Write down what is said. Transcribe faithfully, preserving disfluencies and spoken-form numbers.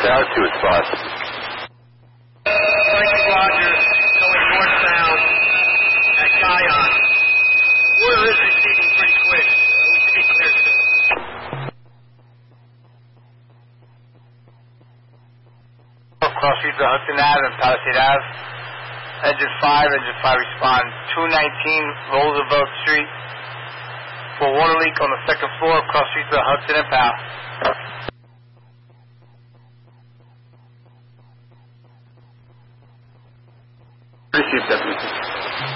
southbound to its bus. Roger, going northbound at Guyon. Water is receding pretty quick. We should be clear soon. Cross streets of Hudson Ave and Palisade Ave. Engine five, engine five respond. two nineteen Roosevelt Street. For water leak on the second floor, cross streets of Hudson and Pal. Received, Deputy.